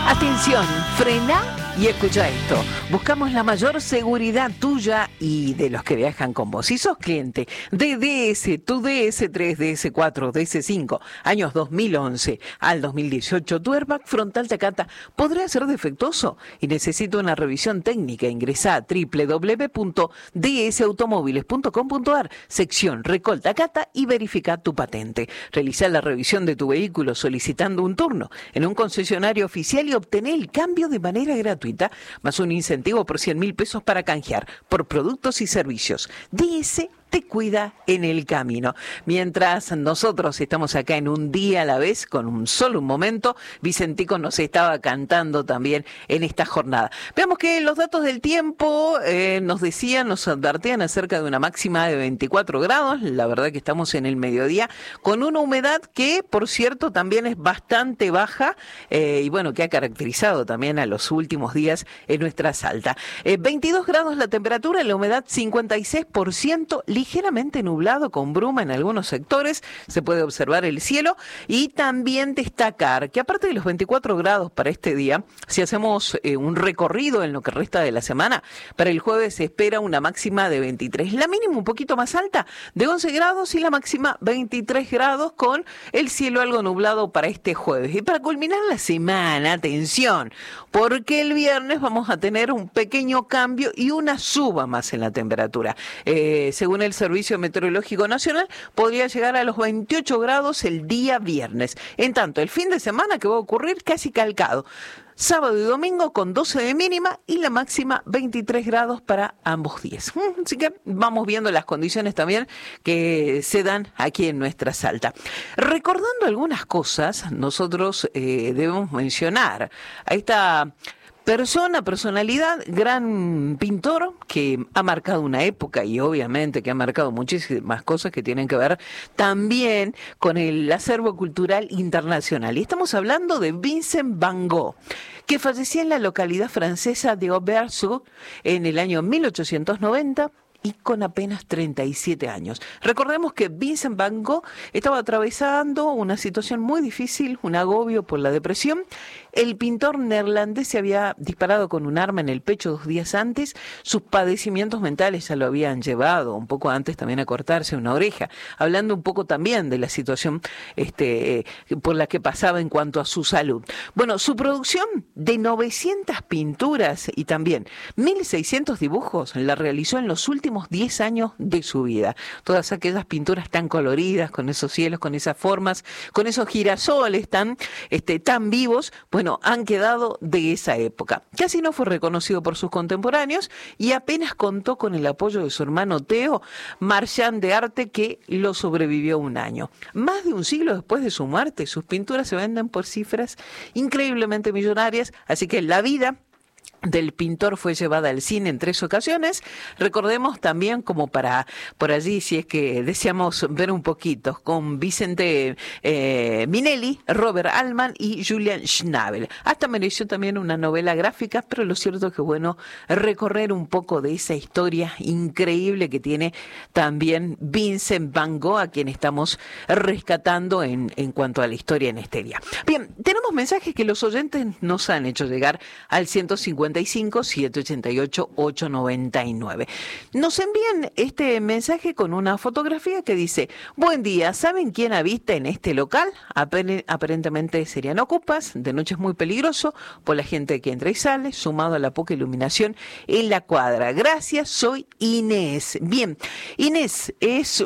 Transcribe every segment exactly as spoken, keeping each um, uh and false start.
Atención, frena y escucha esto. Buscamos la mayor seguridad tuya y de los que viajan con vos. Si sos cliente de D S, tu D S tres, D S cuatro, D S cinco, años dos mil once al dos mil dieciocho, tu airbag frontal Takata podría ser defectuoso y necesita una revisión técnica. Ingresa a doble u doble u doble u punto d s automóviles punto com punto a r, sección Recol Takata, y verifica tu patente. Realiza la revisión de tu vehículo solicitando un turno en un concesionario oficial y obtener el cambio de manera gratuita, más un incentivo por cien mil pesos para canjear por productos y servicios. D S te cuida en el camino. Mientras nosotros estamos acá en Un Día a la Vez, con un solo un momento, Vicentico nos estaba cantando también en esta jornada. Veamos que los datos del tiempo eh, nos decían, nos advertían acerca de una máxima de veinticuatro grados. La verdad que estamos en el mediodía con una humedad que, por cierto, también es bastante baja eh, y bueno, que ha caracterizado también a los últimos días en nuestra Salta. Eh, veintidós grados la temperatura, la humedad cincuenta y seis por ciento, ligeramente nublado con bruma en algunos sectores, se puede observar el cielo. Y también destacar que aparte de los veinticuatro grados para este día, si hacemos eh, un recorrido en lo que resta de la semana, para el jueves se espera una máxima de veintitrés, la mínima un poquito más alta de once grados y la máxima veintitrés grados, con el cielo algo nublado para este jueves. Y para culminar la semana, atención, porque el viernes vamos a tener un pequeño cambio y una suba más en la temperatura. Eh, según el Servicio Meteorológico Nacional, podría llegar a los veintiocho grados el día viernes. En tanto, el fin de semana, que va a ocurrir casi calcado. Sábado y domingo con doce de mínima y la máxima veintitrés grados para ambos días. Así que vamos viendo las condiciones también que se dan aquí en nuestra Salta. Recordando algunas cosas, nosotros eh, debemos mencionar a esta persona, personalidad, gran pintor que ha marcado una época y obviamente que ha marcado muchísimas cosas que tienen que ver también con el acervo cultural internacional. Y estamos hablando de Vincent Van Gogh, que falleció en la localidad francesa de Aubert-sur en el año mil ochocientos noventa. Y con apenas treinta y siete años. Recordemos que Vincent Van Gogh estaba atravesando una situación muy difícil, un agobio por la depresión. El pintor neerlandés se había disparado con un arma en el pecho dos días antes. Sus padecimientos mentales ya lo habían llevado un poco antes también a cortarse una oreja. Hablando un poco también de la situación este, eh, por la que pasaba en cuanto a su salud. Bueno, su producción de novecientas pinturas y también mil seiscientos dibujos la realizó en los últimos diez años de su vida. Todas aquellas pinturas tan coloridas, con esos cielos, con esas formas, con esos girasoles tan, este, tan vivos, bueno, han quedado de esa época. Casi no fue reconocido por sus contemporáneos y apenas contó con el apoyo de su hermano Theo, marchand de arte, que lo sobrevivió un año. Más de un siglo después de su muerte, sus pinturas se venden por cifras increíblemente millonarias, así que la vida del pintor fue llevada al cine en tres ocasiones. Recordemos también, como para por allí, si es que deseamos ver un poquito, con Vicente eh, Minelli, Robert Altman y Julian Schnabel. Hasta mereció también una novela gráfica, pero lo cierto es que bueno, recorrer un poco de esa historia increíble que tiene también Vincent Van Gogh, a quien estamos rescatando en, en cuanto a la historia en este día. Bien, tenemos mensajes que los oyentes nos han hecho llegar al ciento cincuenta y cinco, setecientos ochenta y ocho, ochocientos noventa y nueve. Nos envían este mensaje con una fotografía que dice: buen día, ¿saben quién habita en este local? Apen- aparentemente serían ocupas, de noche es muy peligroso por la gente que entra y sale, sumado a la poca iluminación en la cuadra. Gracias, soy Inés. Bien, Inés es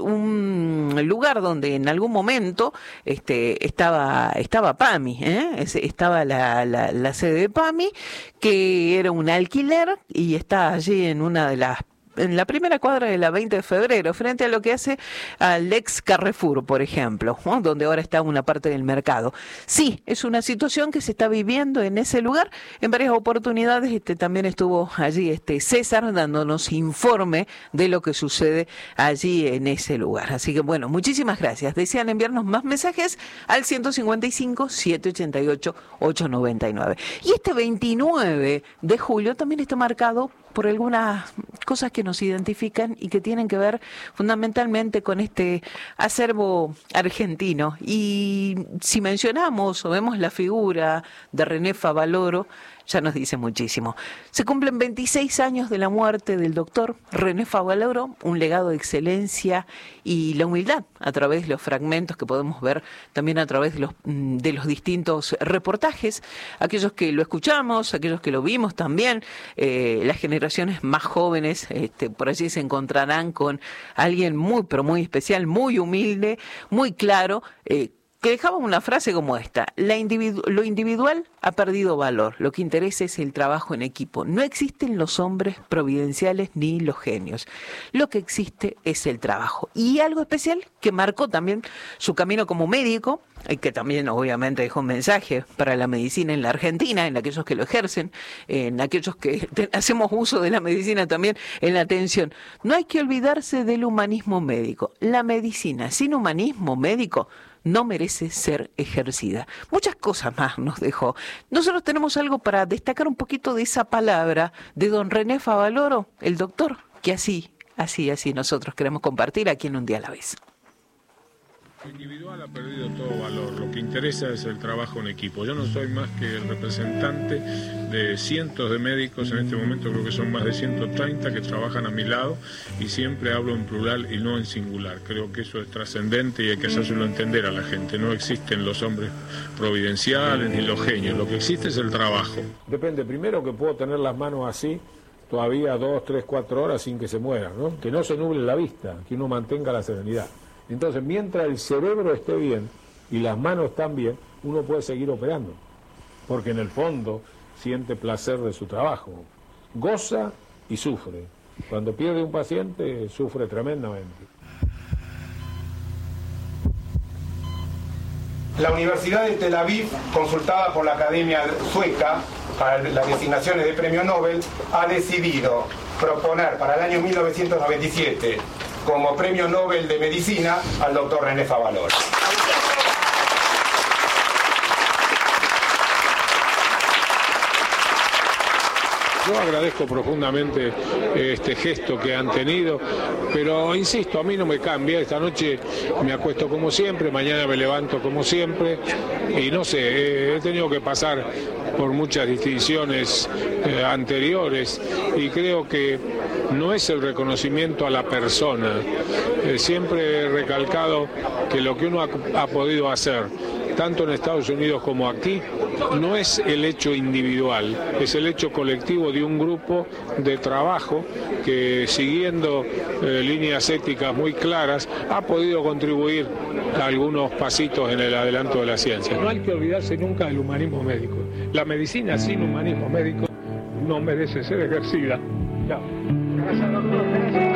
un lugar donde en algún momento este, estaba, estaba PAMI, ¿eh? estaba la, la, la sede de PAMI, que era un alquiler y está allí en una de las en la primera cuadra de la veinte de febrero, frente a lo que hace al ex Carrefour, por ejemplo, ¿no? Donde ahora está una parte del mercado. Sí, es una situación que se está viviendo en ese lugar. En varias oportunidades este, también estuvo allí este César dándonos informe de lo que sucede allí en ese lugar. Así que bueno, muchísimas gracias. Desean enviarnos más mensajes al ciento cincuenta y cinco, setecientos ochenta y ocho, ochocientos noventa y nueve. Y este veintinueve de julio también está marcado por algunas cosas que nos identifican y que tienen que ver fundamentalmente con este acervo argentino. Y si mencionamos o vemos la figura de René Favaloro, ya nos dice muchísimo. Se cumplen veintiséis años de la muerte del doctor René Favaloro, un legado de excelencia y la humildad a través de los fragmentos que podemos ver también a través de los, de los distintos reportajes, aquellos que lo escuchamos, aquellos que lo vimos también, eh, las generaciones más jóvenes este, por allí se encontrarán con alguien muy, pero muy especial, muy humilde, muy claro, eh, que dejaba una frase como esta: La individu- lo individual ha perdido valor, lo que interesa es el trabajo en equipo. No existen los hombres providenciales ni los genios, lo que existe es el trabajo. Y algo especial que marcó también su camino como médico, y que también obviamente dejó un mensaje para la medicina en la Argentina, en aquellos que lo ejercen, en aquellos que te- hacemos uso de la medicina también en la atención. No hay que olvidarse del humanismo médico. La medicina sin humanismo médico no merece ser ejercida. Muchas cosas más nos dejó. Nosotros tenemos algo para destacar un poquito de esa palabra de don René Favaloro, el doctor, que así, así, así nosotros queremos compartir aquí en Un Día a la Vez. Lo individual ha perdido todo valor, lo que interesa es el trabajo en equipo. Yo no soy más que el representante de cientos de médicos, en este momento creo que son más de ciento treinta que trabajan a mi lado y siempre hablo en plural y no en singular. Creo que eso es trascendente y hay que hacérselo entender a la gente. No existen los hombres providenciales ni los genios, lo que existe es el trabajo. Depende, primero que puedo tener las manos así todavía dos, tres, cuatro horas sin que se mueran, ¿no? Que no se nuble la vista, que uno mantenga la serenidad. Entonces, mientras el cerebro esté bien y las manos están bien, uno puede seguir operando, porque en el fondo siente placer de su trabajo, goza y sufre. Cuando pierde un paciente, sufre tremendamente. La Universidad de Tel Aviv, consultada por la Academia Sueca para las designaciones de Premio Nobel, ha decidido proponer para el año mil novecientos noventa y siete como Premio Nobel de Medicina al doctor René Favaloro. Yo agradezco profundamente este gesto que han tenido, pero insisto, a mí no me cambia. Esta noche me acuesto como siempre, mañana me levanto como siempre y no sé, he tenido que pasar por muchas distinciones eh, anteriores y creo que no es el reconocimiento a la persona. Eh, siempre he recalcado que lo que uno ha, ha podido hacer, tanto en Estados Unidos como aquí, no es el hecho individual, es el hecho colectivo de un grupo de trabajo que, siguiendo eh, líneas éticas muy claras, ha podido contribuir a algunos pasitos en el adelanto de la ciencia. No hay que olvidarse nunca del humanismo médico. La medicina sin humanismo médico no merece ser ejercida. Chao.